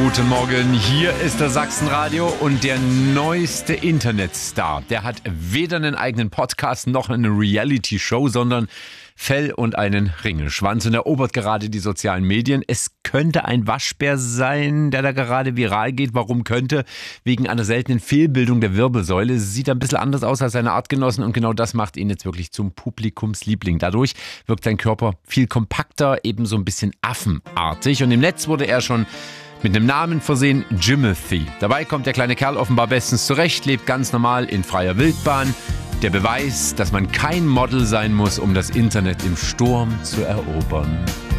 Guten Morgen, hier ist das Sachsenradio und der neueste Internetstar. Der hat weder einen eigenen Podcast noch eine Reality-Show, sondern Fell und einen Ringelschwanz und erobert gerade die sozialen Medien. Es könnte ein Waschbär sein, der da gerade viral geht. Warum könnte? Wegen einer seltenen Fehlbildung der Wirbelsäule. Sieht ein bisschen anders aus als seine Artgenossen und genau das macht ihn jetzt wirklich zum Publikumsliebling. Dadurch wirkt sein Körper viel kompakter, eben so ein bisschen affenartig. Und im Netz wurde er schon mit einem Namen versehen, Jimothy. Dabei kommt der kleine Kerl offenbar bestens zurecht, lebt ganz normal in freier Wildbahn. Der Beweis, dass man kein Model sein muss, um das Internet im Sturm zu erobern.